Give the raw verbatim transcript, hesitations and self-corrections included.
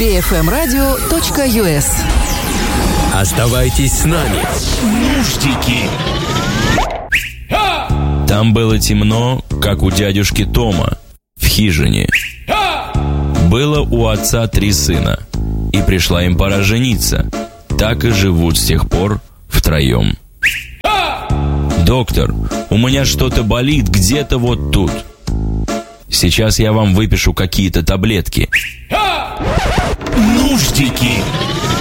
би эф эм радио точка ю эс. Оставайтесь с нами. Нуждики. Там было темно, как у дядюшки Тома в хижине. Было у отца три сына, и пришла им пора жениться. Так и живут с тех пор втроем. «Доктор, у меня что-то болит где-то вот тут. Сейчас я вам выпишу какие-то таблетки». Нуждики.